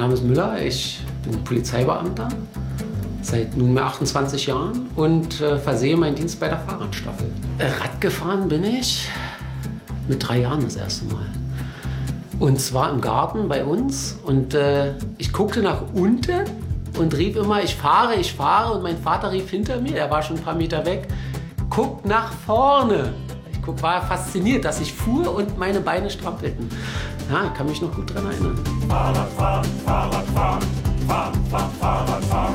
Name ist Müller, ich bin Polizeibeamter seit nunmehr 28 Jahren und versehe meinen Dienst bei der Fahrradstaffel. Rad gefahren bin ich mit 3 Jahren das erste Mal. Und zwar im Garten bei uns und ich guckte nach unten und rief immer, ich fahre und mein Vater rief hinter mir, er war schon ein paar Meter weg, guck nach vorne. Ich war fasziniert, dass ich fuhr und meine Beine strampelten. Ja, ich kann mich noch gut daran erinnern. Fahrradfahren, Fahrradfahren, Fahrradfahren.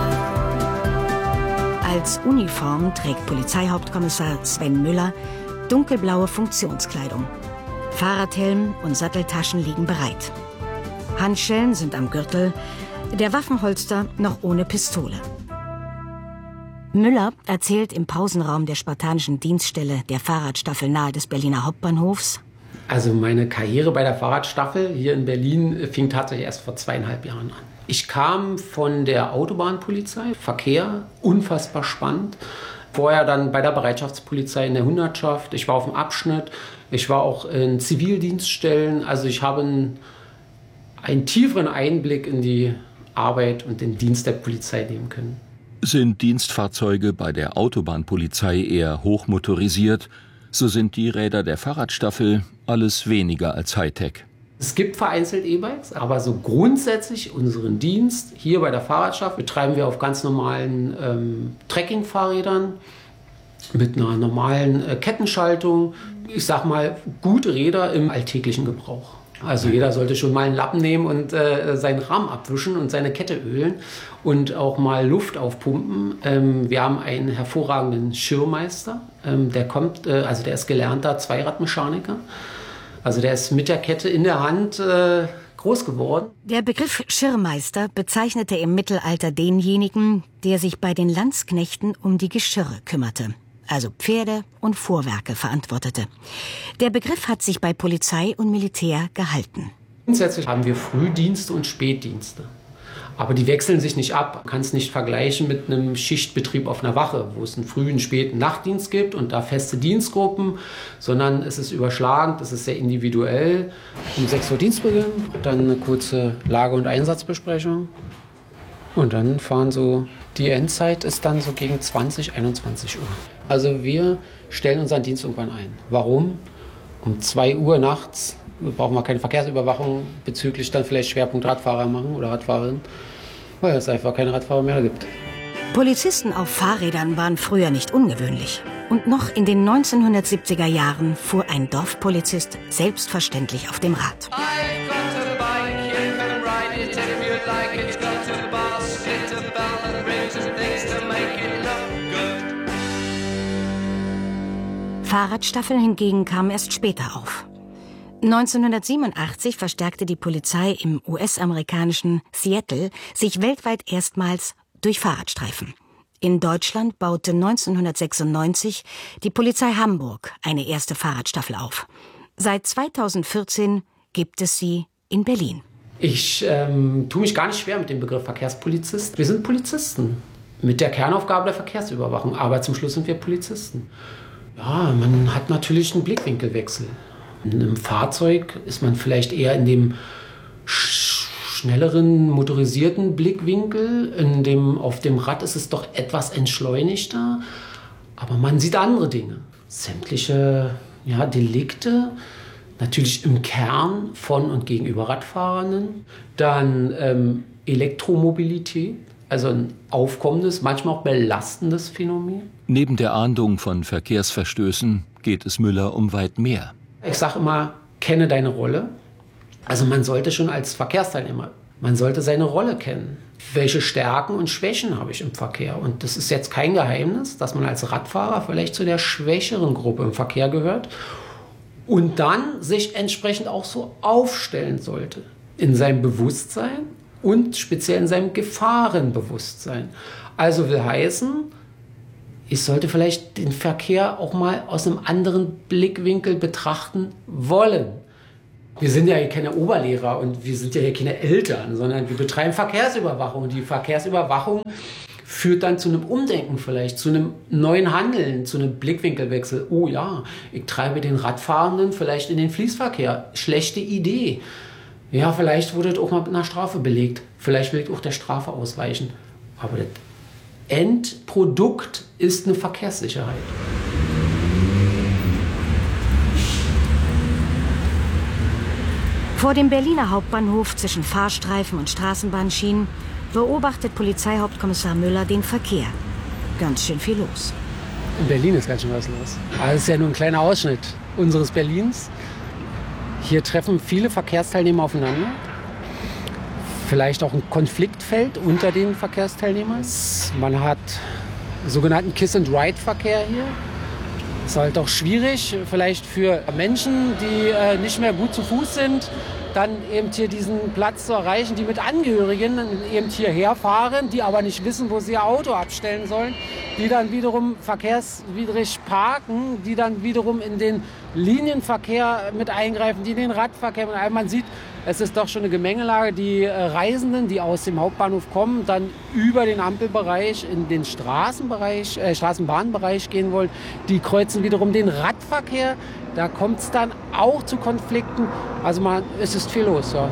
Als Uniform trägt Polizeihauptkommissar Sven Müller dunkelblaue Funktionskleidung. Fahrradhelm und Satteltaschen liegen bereit. Handschellen sind am Gürtel, der Waffenholster noch ohne Pistole. Müller erzählt im Pausenraum der spartanischen Dienststelle der Fahrradstaffel nahe des Berliner Hauptbahnhofs: Also meine Karriere bei der Fahrradstaffel hier in Berlin fing tatsächlich erst vor 2,5 Jahren an. Ich kam von der Autobahnpolizei, Verkehr, unfassbar spannend. Vorher dann bei der Bereitschaftspolizei in der Hundertschaft. Ich war auf dem Abschnitt, ich war auch in Zivildienststellen. Also ich habe einen tieferen Einblick in die Arbeit und den Dienst der Polizei nehmen können. Sind Dienstfahrzeuge bei der Autobahnpolizei eher hochmotorisiert, so sind die Räder der Fahrradstaffel alles weniger als Hightech. Es gibt vereinzelt E-Bikes, aber so grundsätzlich unseren Dienst hier bei der Fahrradstaffel betreiben wir auf ganz normalen Trekkingfahrrädern mit einer normalen Kettenschaltung. Ich sag mal, gute Räder im alltäglichen Gebrauch. Also jeder sollte schon mal einen Lappen nehmen und seinen Rahmen abwischen und seine Kette ölen und auch mal Luft aufpumpen. Wir haben einen hervorragenden Schirmmeister, der ist gelernter Zweiradmechaniker. Also der ist mit der Kette in der Hand groß geworden. Der Begriff Schirmmeister bezeichnete im Mittelalter denjenigen, der sich bei den Landsknechten um die Geschirre kümmerte, also Pferde und Fuhrwerke verantwortete. Der Begriff hat sich bei Polizei und Militär gehalten. Grundsätzlich haben wir Frühdienste und Spätdienste. Aber die wechseln sich nicht ab. Man kann es nicht vergleichen mit einem Schichtbetrieb auf einer Wache, wo es einen frühen, späten Nachtdienst gibt und da feste Dienstgruppen, sondern es ist überschlagend, es ist sehr individuell. Um 6 Uhr Dienstbeginn, dann eine kurze Lage- und Einsatzbesprechung und dann fahren so, die Endzeit ist dann so gegen 20, 21 Uhr. Also wir stellen unseren Dienst irgendwann ein. Warum? Um 2 Uhr nachts brauchen wir keine Verkehrsüberwachung bezüglich dann vielleicht Schwerpunkt Radfahrer machen oder Radfahrerin, weil es einfach keine Radfahrer mehr gibt. Polizisten auf Fahrrädern waren früher nicht ungewöhnlich. Und noch in den 1970er Jahren fuhr ein Dorfpolizist selbstverständlich auf dem Rad. Fahrradstaffeln hingegen kamen erst später auf. 1987 verstärkte die Polizei im US-amerikanischen Seattle sich weltweit erstmals durch Fahrradstreifen. In Deutschland baute 1996 die Polizei Hamburg eine erste Fahrradstaffel auf. Seit 2014 gibt es sie in Berlin. Ich tue mich gar nicht schwer mit dem Begriff Verkehrspolizist. Wir sind Polizisten mit der Kernaufgabe der Verkehrsüberwachung, aber zum Schluss sind wir Polizisten. Ja, man hat natürlich einen Blickwinkelwechsel. In einem Fahrzeug ist man vielleicht eher in dem schnelleren, motorisierten Blickwinkel. Auf dem Rad ist es doch etwas entschleunigter. Aber man sieht andere Dinge. Sämtliche Delikte, natürlich im Kern von und gegenüber Radfahrenden. Dann Elektromobilität, also ein aufkommendes, manchmal auch belastendes Phänomen. Neben der Ahndung von Verkehrsverstößen geht es Müller um weit mehr. Ich sage immer, kenne deine Rolle. Also man sollte schon als Verkehrsteilnehmer, man sollte seine Rolle kennen. Welche Stärken und Schwächen habe ich im Verkehr? Und das ist jetzt kein Geheimnis, dass man als Radfahrer vielleicht zu der schwächeren Gruppe im Verkehr gehört und dann sich entsprechend auch so aufstellen sollte in seinem Bewusstsein und speziell in seinem Gefahrenbewusstsein. Also will heißen, ich sollte vielleicht den Verkehr auch mal aus einem anderen Blickwinkel betrachten wollen. Wir sind ja hier keine Oberlehrer und wir sind ja hier keine Eltern, sondern wir betreiben Verkehrsüberwachung. Und die Verkehrsüberwachung führt dann zu einem Umdenken vielleicht, zu einem neuen Handeln, zu einem Blickwinkelwechsel. Oh ja, ich treibe den Radfahrenden vielleicht in den Fließverkehr. Schlechte Idee. Ja, vielleicht wurde das auch mal mit einer Strafe belegt. Vielleicht will ich auch der Strafe ausweichen. Aber das Endprodukt ist eine Verkehrssicherheit. Vor dem Berliner Hauptbahnhof zwischen Fahrstreifen und Straßenbahnschienen beobachtet Polizeihauptkommissar Müller den Verkehr. Ganz schön viel los. In Berlin ist ganz schön was los. Aber es ist ja nur ein kleiner Ausschnitt unseres Berlins. Hier treffen viele Verkehrsteilnehmer aufeinander. Vielleicht auch ein Konfliktfeld unter den Verkehrsteilnehmern. Man hat sogenannten Kiss-and-Ride-Verkehr hier. Das ist halt auch schwierig, vielleicht für Menschen, die nicht mehr gut zu Fuß sind, dann eben hier diesen Platz zu erreichen, die mit Angehörigen eben hierher fahren, die aber nicht wissen, wo sie ihr Auto abstellen sollen, die dann wiederum verkehrswidrig parken, die dann wiederum in den Linienverkehr mit eingreifen, die in den Radverkehr. Man sieht, es ist doch schon eine Gemengelage. Die Reisenden, die aus dem Hauptbahnhof kommen, dann über den Ampelbereich in den Straßenbahnbereich gehen wollen, die kreuzen wiederum den Radverkehr. Da kommt es dann auch zu Konflikten. Also es ist viel los. Ja.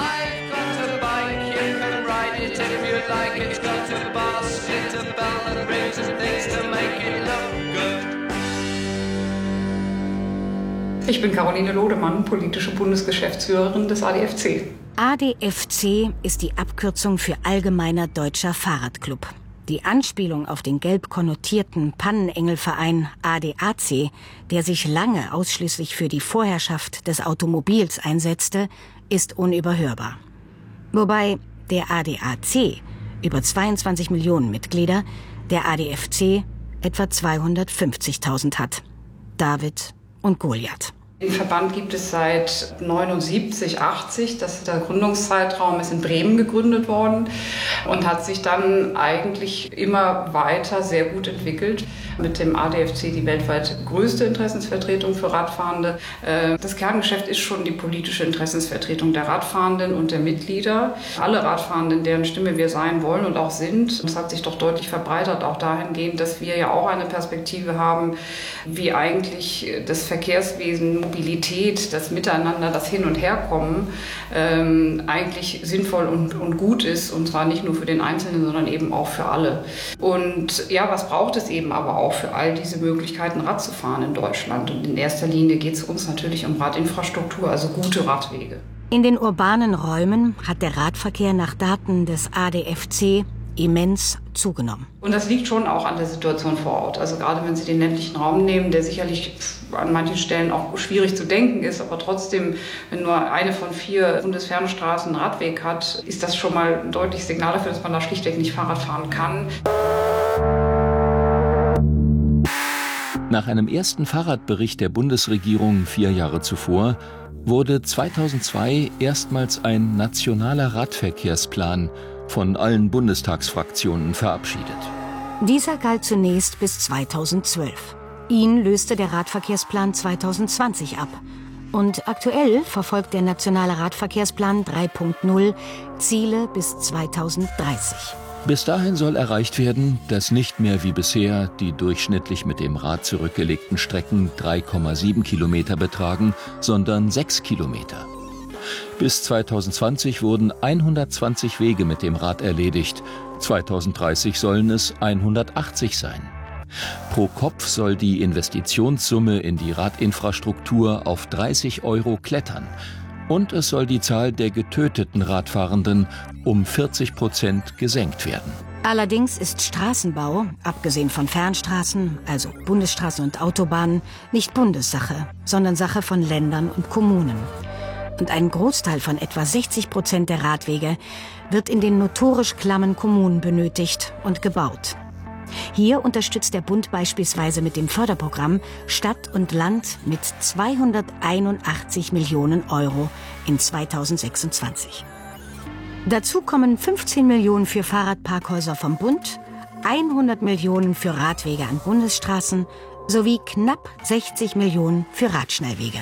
Ich bin Caroline Lodemann, politische Bundesgeschäftsführerin des ADFC. ADFC ist die Abkürzung für Allgemeiner Deutscher Fahrradclub. Die Anspielung auf den gelb konnotierten Pannenengelverein ADAC, der sich lange ausschließlich für die Vorherrschaft des Automobils einsetzte, ist unüberhörbar. Wobei der ADAC über 22 Millionen Mitglieder, der ADFC etwa 250.000 hat. David und Goliath. Den Verband gibt es seit 79, 80. Der Gründungszeitraum ist in Bremen gegründet worden und hat sich dann eigentlich immer weiter sehr gut entwickelt. Mit dem ADFC die weltweit größte Interessensvertretung für Radfahrende. Das Kerngeschäft ist schon die politische Interessensvertretung der Radfahrenden und der Mitglieder. Alle Radfahrenden, deren Stimme wir sein wollen und auch sind. Das hat sich doch deutlich verbreitert, auch dahingehend, dass wir ja auch eine Perspektive haben, wie eigentlich das Verkehrswesen, Mobilität, das Miteinander, das Hin- und Herkommen eigentlich sinnvoll und gut ist. Und zwar nicht nur für den Einzelnen, sondern eben auch für alle. Und ja, was braucht es eben aber auch für all diese Möglichkeiten, Rad zu fahren in Deutschland? Und in erster Linie geht es uns natürlich um Radinfrastruktur, also gute Radwege. In den urbanen Räumen hat der Radverkehr nach Daten des ADFC immens zugenommen. Und das liegt schon auch an der Situation vor Ort. Also gerade wenn Sie den ländlichen Raum nehmen, der sicherlich an manchen Stellen auch schwierig zu denken ist, aber trotzdem, wenn nur eine von 4 Bundesfernstraßen einen Radweg hat, ist das schon mal ein deutliches Signal dafür, dass man da schlichtweg nicht Fahrrad fahren kann. Nach einem ersten Fahrradbericht der Bundesregierung 4 Jahre zuvor wurde 2002 erstmals ein nationaler Radverkehrsplan von allen Bundestagsfraktionen verabschiedet. Dieser galt zunächst bis 2012. Ihn löste der Radverkehrsplan 2020 ab. Und aktuell verfolgt der Nationale Radverkehrsplan 3.0 Ziele bis 2030. Bis dahin soll erreicht werden, dass nicht mehr wie bisher die durchschnittlich mit dem Rad zurückgelegten Strecken 3,7 Kilometer betragen, sondern 6 Kilometer. Bis 2020 wurden 120 Wege mit dem Rad erledigt. 2030 sollen es 180 sein. Pro Kopf soll die Investitionssumme in die Radinfrastruktur auf 30 € klettern. Und es soll die Zahl der getöteten Radfahrenden um 40% gesenkt werden. Allerdings ist Straßenbau, abgesehen von Fernstraßen, also Bundesstraßen und Autobahnen, nicht Bundessache, sondern Sache von Ländern und Kommunen. Und ein Großteil von etwa 60% der Radwege wird in den notorisch klammen Kommunen benötigt und gebaut. Hier unterstützt der Bund beispielsweise mit dem Förderprogramm Stadt und Land mit 281 Millionen € in 2026. Dazu kommen 15 Millionen für Fahrradparkhäuser vom Bund, 100 Millionen für Radwege an Bundesstraßen sowie knapp 60 Millionen für Radschnellwege.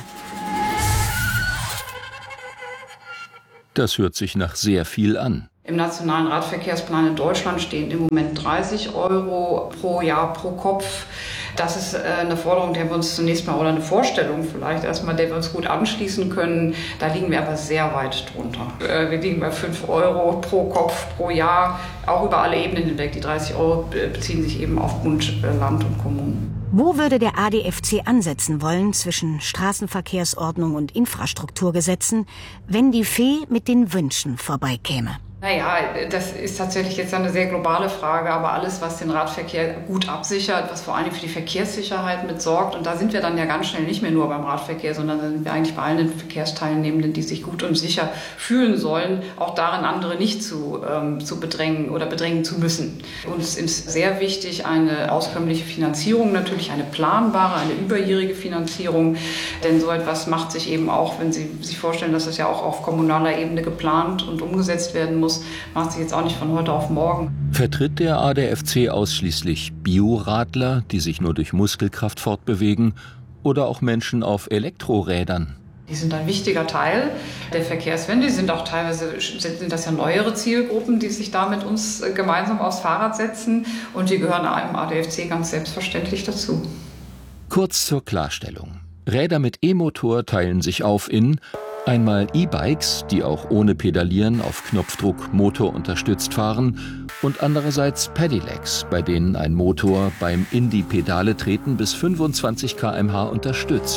Das hört sich nach sehr viel an. Im Nationalen Radverkehrsplan in Deutschland stehen im Moment 30 € pro Jahr pro Kopf. Das ist eine Forderung, der wir uns zunächst mal, oder eine Vorstellung vielleicht erstmal, der wir uns gut anschließen können. Da liegen wir aber sehr weit drunter. Wir liegen bei 5 € pro Kopf pro Jahr, auch über alle Ebenen hinweg. Die 30 € beziehen sich eben auf Bund, Land und Kommunen. Wo würde der ADFC ansetzen wollen zwischen Straßenverkehrsordnung und Infrastrukturgesetzen, wenn die Fee mit den Wünschen vorbeikäme? Naja, das ist tatsächlich jetzt eine sehr globale Frage, aber alles, was den Radverkehr gut absichert, was vor allem für die Verkehrssicherheit mit sorgt, und da sind wir dann ja ganz schnell nicht mehr nur beim Radverkehr, sondern da sind wir eigentlich bei allen Verkehrsteilnehmenden, die sich gut und sicher fühlen sollen, auch darin andere nicht zu bedrängen oder bedrängen zu müssen. Uns ist sehr wichtig eine auskömmliche Finanzierung, natürlich eine planbare, eine überjährige Finanzierung, denn so etwas macht sich eben auch, wenn Sie sich vorstellen, dass es ja auch auf kommunaler Ebene geplant und umgesetzt werden muss, macht sich jetzt auch nicht von heute auf morgen. Vertritt der ADFC ausschließlich Bioradler, die sich nur durch Muskelkraft fortbewegen, oder auch Menschen auf Elektrorädern? Die sind ein wichtiger Teil der Verkehrswende. Die sind auch teilweise, sind das ja neuere Zielgruppen, die sich da mit uns gemeinsam aufs Fahrrad setzen. Und die gehören einem ADFC ganz selbstverständlich dazu. Kurz zur Klarstellung. Räder mit E-Motor teilen sich auf in einmal E-Bikes, die auch ohne Pedalieren auf Knopfdruck motorunterstützt fahren, und andererseits Pedelecs, bei denen ein Motor beim in die Pedale treten bis 25 km/h unterstützt.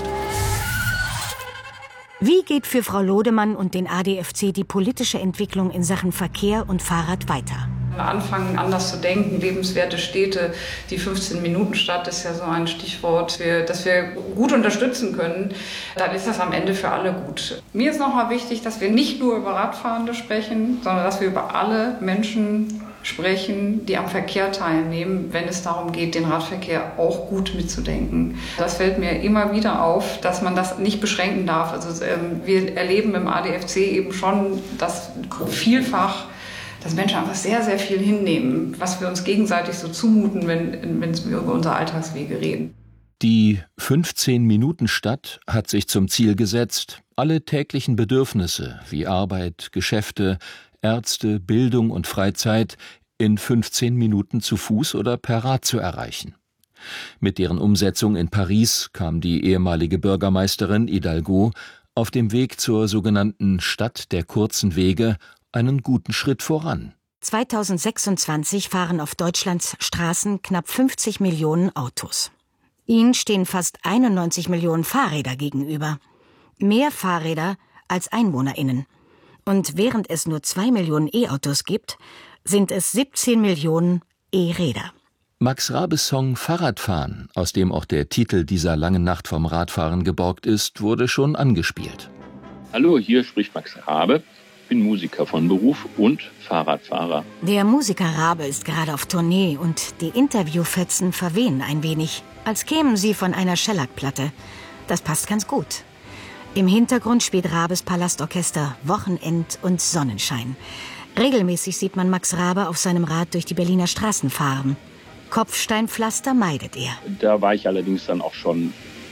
Wie geht für Frau Lodemann und den ADFC die politische Entwicklung in Sachen Verkehr und Fahrrad weiter? Anfangen, anders zu denken, lebenswerte Städte, die 15-Minuten-Stadt ist ja so ein Stichwort, das wir gut unterstützen können, dann ist das am Ende für alle gut. Mir ist nochmal wichtig, dass wir nicht nur über Radfahrende sprechen, sondern dass wir über alle Menschen sprechen, die am Verkehr teilnehmen, wenn es darum geht, den Radverkehr auch gut mitzudenken. Das fällt mir immer wieder auf, dass man das nicht beschränken darf. Also wir erleben im ADFC eben schon, dass vielfach dass Menschen einfach sehr, sehr viel hinnehmen, was wir uns gegenseitig so zumuten, wenn wir über unsere Alltagswege reden. Die 15-Minuten-Stadt hat sich zum Ziel gesetzt, alle täglichen Bedürfnisse wie Arbeit, Geschäfte, Ärzte, Bildung und Freizeit in 15 Minuten zu Fuß oder per Rad zu erreichen. Mit deren Umsetzung in Paris kam die ehemalige Bürgermeisterin Hidalgo auf dem Weg zur sogenannten Stadt der kurzen Wege einen guten Schritt voran. 2026 fahren auf Deutschlands Straßen knapp 50 Millionen Autos. Ihnen stehen fast 91 Millionen Fahrräder gegenüber. Mehr Fahrräder als EinwohnerInnen. Und während es nur 2 Millionen E-Autos gibt, sind es 17 Millionen E-Räder. Max Rabes Song Fahrradfahren, aus dem auch der Titel dieser langen Nacht vom Radfahren geborgt ist, wurde schon angespielt. Hallo, hier spricht Max Rabe. Ich bin Musiker von Beruf und Fahrradfahrer. Der Musiker Rabe ist gerade auf Tournee und die Interviewfetzen verwehen ein wenig, als kämen sie von einer Schellackplatte. Das passt ganz gut. Im Hintergrund spielt Rabes Palastorchester Wochenend und Sonnenschein. Regelmäßig sieht man Max Rabe auf seinem Rad durch die Berliner Straßen fahren. Kopfsteinpflaster meidet er. Da war ich allerdings dann auch schon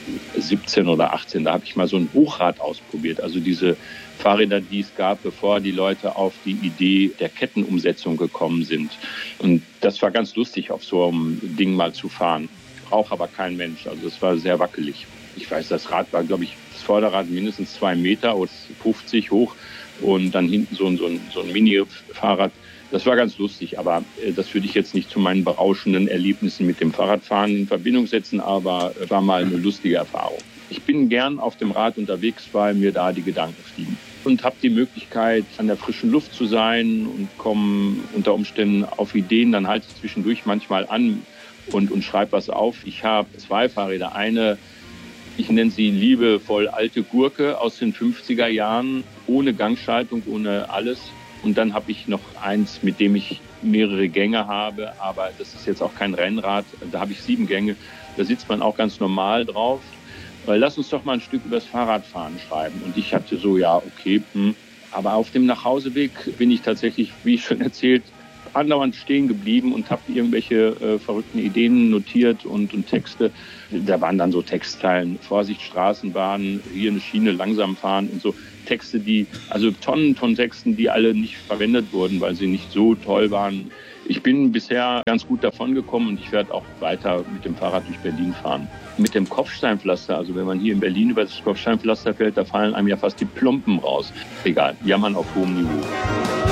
17 oder 18. Da habe ich mal so ein Hochrad ausprobiert. Also diese Fahrräder, die es gab, bevor die Leute auf die Idee der Kettenumsetzung gekommen sind. Und das war ganz lustig, auf so einem Ding mal zu fahren. Braucht aber kein Mensch. Also es war sehr wackelig. Ich weiß, das Rad war, glaube ich, das Vorderrad mindestens 2 Meter oder 50 hoch. Und dann hinten so ein Mini-Fahrrad. Das war ganz lustig, aber das würde ich jetzt nicht zu meinen berauschenden Erlebnissen mit dem Fahrradfahren in Verbindung setzen, aber war mal eine lustige Erfahrung. Ich bin gern auf dem Rad unterwegs, weil mir da die Gedanken fliegen. Und habe die Möglichkeit, an der frischen Luft zu sein und komme unter Umständen auf Ideen. Dann halte ich zwischendurch manchmal an und schreibe was auf. Ich habe 2 Fahrräder. Eine, ich nenne sie liebevoll alte Gurke aus den 50er Jahren, ohne Gangschaltung, ohne alles. Und dann habe ich noch eins, mit dem ich mehrere Gänge habe, aber das ist jetzt auch kein Rennrad. Da habe ich 7 Gänge. Da sitzt man auch ganz normal drauf. Weil lass uns doch mal ein Stück über das Fahrradfahren schreiben. Und ich hatte so, ja, okay. Aber auf dem Nachhauseweg bin ich tatsächlich, wie schon erzählt, andauernd stehen geblieben und habe irgendwelche verrückten Ideen notiert und Texte. Da waren dann so Textzeilen, Vorsicht Straßenbahn, hier eine Schiene langsam fahren und so. Texte, also Tonnen von Texten, die alle nicht verwendet wurden, weil sie nicht so toll waren. Ich bin bisher ganz gut davon gekommen und ich werde auch weiter mit dem Fahrrad durch Berlin fahren. Mit dem Kopfsteinpflaster, also wenn man hier in Berlin über das Kopfsteinpflaster fährt, da fallen einem ja fast die Plumpen raus. Egal, jammern auf hohem Niveau.